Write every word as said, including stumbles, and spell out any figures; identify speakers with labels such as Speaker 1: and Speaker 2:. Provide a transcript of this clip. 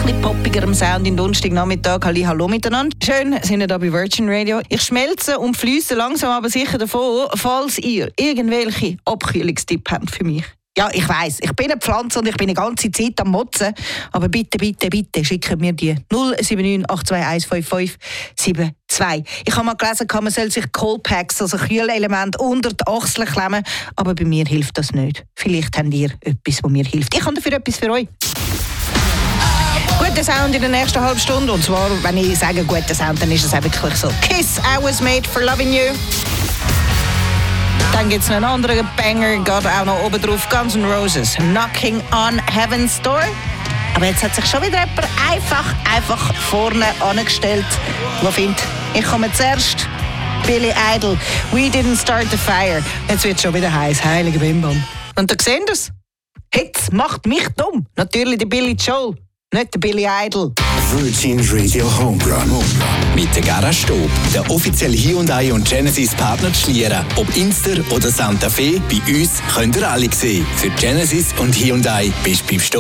Speaker 1: ein bisschen poppigerem Sound im Donnerstagnachmittag. Halli, hallo miteinander. Schön, sind ihr da bei Virgin Radio. Ich schmelze und fliesse langsam aber sicher davon, falls ihr irgendwelche Abkühlungstipps habt für mich. Ja, ich weiss, ich bin eine Pflanze und ich bin die ganze Zeit am Motzen. Aber bitte, bitte, bitte schicken mir die null sieben neun acht zwei eins fünf fünf sieben zwei. Ich habe mal gelesen, man soll sich Coldpacks, also Kühlelemente, unter die Achseln klemmen. Aber bei mir hilft das nicht. Vielleicht habt ihr etwas, das mir hilft. Ich habe dafür etwas für euch. Guter Sound in der nächsten halben Stunde. Und zwar, wenn ich sage guter Sound, dann ist es auch wirklich so. Kiss, I was made for loving you. Dann gibt es noch einen anderen Banger, geht auch noch oben drauf, Guns N' Roses, Knocking on Heaven's Door. Aber jetzt hat sich schon wieder jemand einfach, einfach vorne angestellt, der findet, ich komme zuerst, Billy Idol, We Didn't Start the Fire. Jetzt wird es schon wieder heiß, heilige Bimbam. Und da sehen Sie es. Hitz macht mich dumm. Natürlich der Billy Joel, nicht der Billy Idol.
Speaker 2: Virgin Radio Homerun. Mit der Garage Stob, der offizielle Hyundai und Genesis Partner zu Schlieren. Ob Inster oder Santa Fe, bei uns könnt ihr alle sehen. Für Genesis und Hyundai bist du beim Stob.